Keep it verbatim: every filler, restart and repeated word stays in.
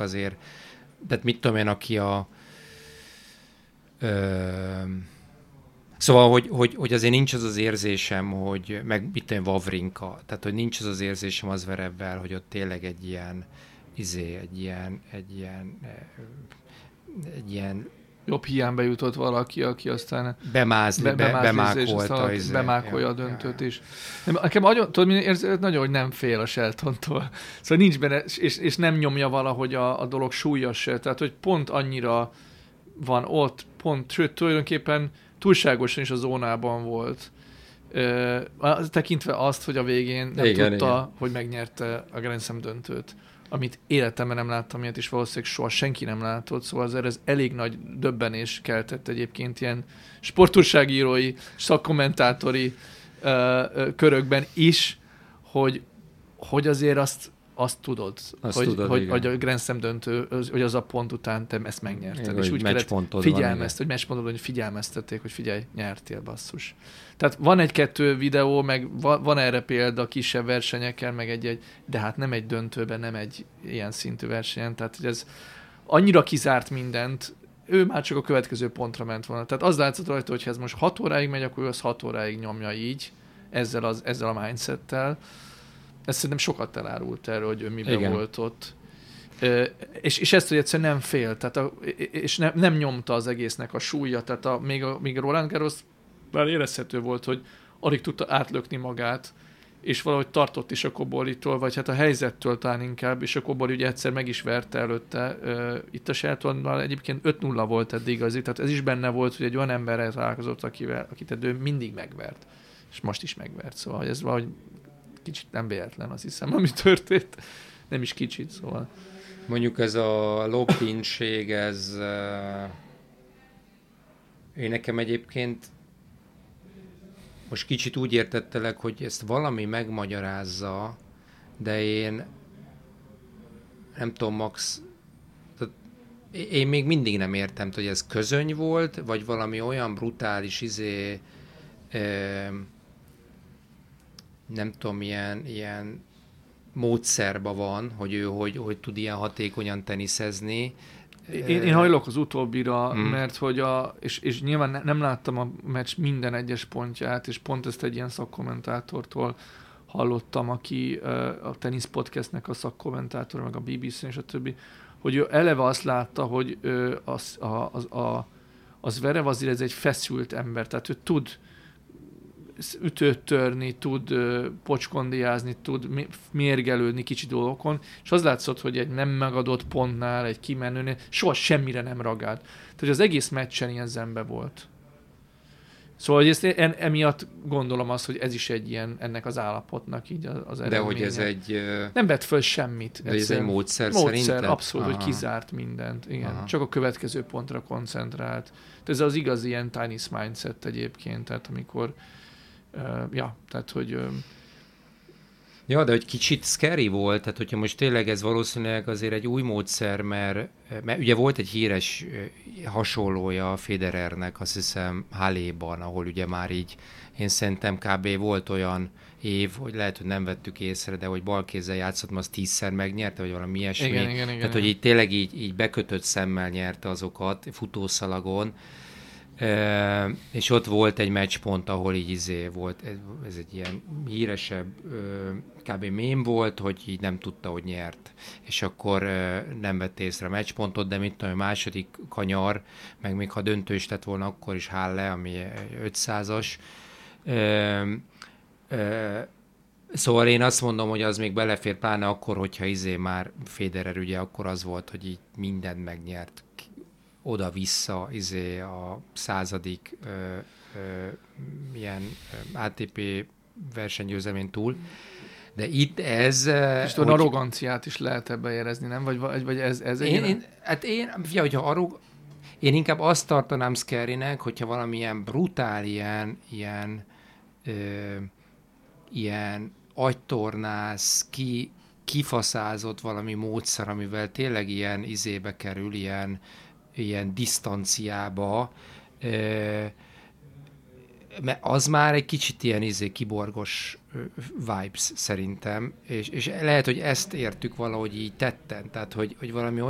azért, tehát mit tudom én, aki a ö, szóval, hogy, hogy, hogy azért nincs az az érzésem, hogy meg mit tudom, Wawrinka, tehát hogy nincs az az érzésem az Zverevvel, hogy ott tényleg egy ilyen izé, egy ilyen, egy ilyen, egy ilyen jobb hiányba jutott valaki, aki aztán bemázni, be, be, bemákolta. Izé, bemákolja a döntőt ja, is. Nem, nekem nagyon, tudod, érzed, nagyon, hogy nem fél a Sheltontól. Szóval nincs benne, és, és nem nyomja valahogy a, a dolog súlyos se. Tehát, hogy pont annyira van ott, pont, sőt, tulajdonképpen túlságosan is a zónában volt. Ö, tekintve azt, hogy a végén nem igen, tudta, igen. hogy megnyerte a Grand Slam döntőt, amit életemben nem láttam ilyet, és valószínűleg soha senki nem látott, szóval azért ez elég nagy döbbenés keltett egyébként ilyen sportújságírói, szakkommentátori ö, ö, körökben is, hogy, hogy azért azt, azt tudod, azt hogy, tudod hogy, hogy a Grand Slam döntő, hogy az a pont után te ezt megnyerted. Igen, és úgy kellett figyelmezt, hogy matchpontod, hogy figyelmeztették, hogy figyelj, nyertél, basszus. Tehát van egy-kettő videó, meg van erre példa kisebb versenyeken, meg egy-egy, de hát nem egy döntőben, nem egy ilyen szintű versenyen, tehát hogy ez annyira kizárt mindent, ő már csak a következő pontra ment volna. Tehát az látszott rajta, hogy ha ez most hat óráig megy, akkor ő az hat óráig nyomja így, ezzel, az, ezzel a mindsettel. Ez szerintem sokat elárult erről, hogy ő miben igen. volt ott. E, és, és ezt, hogy egyszerűen nem fél, tehát a, és ne, nem nyomta az egésznek a súlya, tehát a, még, a, még a Roland Garros már érezhető volt, hogy alig tudta átlökni magát, és valahogy tartott is a Kobolitól, vagy hát a helyzettől talán inkább, és a Koboli ugye egyszer meg is verte előtte. Uh, itt a Sheltonnal egyébként öt nulla volt eddig igazi, tehát ez is benne volt, hogy egy olyan emberrel találkozott, akivel, akit ő mindig megvert, és most is megvert, szóval hogy ez valahogy kicsit nem véletlen, azt hiszem, ami történt. Nem is kicsit, szóval. Mondjuk ez a lopincség, ez uh, én nekem egyébként most kicsit úgy értettelek, hogy ezt valami megmagyarázza, de én nem tudom, Max, én még mindig nem értem, hogy ez közöny volt, vagy valami olyan brutális izé, eh, nem tudom, ilyen, ilyen módszerba van, hogy ő hogy, hogy tud ilyen hatékonyan teniszezni. Én, én hajlok az utóbbira, hmm. mert hogy a, és, és nyilván ne, nem láttam a meccs minden egyes pontját, és pont ezt egy ilyen szakkommentátortól hallottam, aki a Tennis Podcastnek a szakkommentátor, meg a bé bé cén és a többi, hogy ő eleve azt látta, hogy az, a, a, a, a Zverev azért ez egy feszült ember, tehát ő tud ütőt törni, tud uh, pocskondiázni, tud mérgelődni kicsi dolgokon, és az látszott, hogy egy nem megadott pontnál, egy kimenőnél soha semmire nem ragált. Tehát az egész meccsen ilyen zembe volt. Szóval hogy ezt en, emiatt gondolom azt, hogy ez is egy ilyen, ennek az állapotnak így az eredménye. De hogy ez egy... Uh... Nem vett föl semmit. De ez egy módszer, módszer szerinted? Abszolút, aha. hogy kizárt mindent. Igen. Aha. Csak a következő pontra koncentrált. Tehát ez az igaz ilyen tennis mindset egyébként, tehát amikor Uh, ja, tehát, hogy... Uh... Ja, de hogy kicsit scary volt, tehát hogyha most tényleg ez valószínűleg azért egy új módszer, mert, mert ugye volt egy híres hasonlója Federernek, azt hiszem Haléban, ahol ugye már így, én szerintem kb. Volt olyan év, hogy lehet, hogy nem vettük észre, de hogy balkézzel játszott, mert az tízszer megnyerte, vagy valami ilyesmi. Igen, igen, igen, tehát, igen. hogy így tényleg így, így bekötött szemmel nyerte azokat futószalagon. Uh, és ott volt egy matchpont, ahol így izé volt, ez, ez egy ilyen híresebb uh, kb. Mém volt, hogy így nem tudta, hogy nyert. És akkor uh, nem vett észre a matchpontot, de mint tudom, a második kanyar, meg még ha döntő is lett volna, akkor is Halle, ami ötszázas. Uh, uh, szóval én azt mondom, hogy az még belefér, pláne akkor, hogyha izé már Federer ugye akkor az volt, hogy így mindent megnyert, oda-vissza izé a századik ö, ö, ilyen á té pé versenygyőzelmén túl. De itt ez... És hogy... arroganciát is lehet ebben érezni, nem? Vagy, vagy ez, ez én, én, hát én, fia, hogyha arrog... Én inkább azt tartanám scary-nek, hogyha valamilyen brutál ilyen, ilyen, ö, ilyen agytornász, ki, kifaszázott valami módszer, amivel tényleg ilyen izébe kerül, ilyen ilyen disztanciába, mert az már egy kicsit ilyen izé kiborgos vibes szerintem, és, és lehet, hogy ezt értük valahogy így tetten, tehát hogy, hogy valami